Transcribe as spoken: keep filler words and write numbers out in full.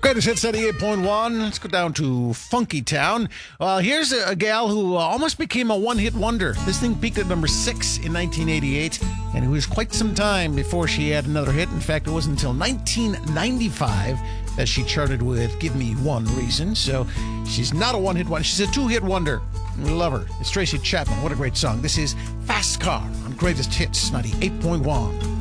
Greatest Hits ninety-eight point one. Let's go down to Funky Town. Well, here's a, a gal who uh, almost became a one-hit wonder. This thing peaked at number six in nineteen eighty-eight, and it was quite some time before she had another hit. In fact, it wasn't until nineteen ninety-five that she charted with Give Me One Reason. So she's not a one-hit wonder. She's a two-hit wonder. We love her. It's Tracy Chapman. What a great song. This is Fast Car on Greatest Hits ninety-eight point one.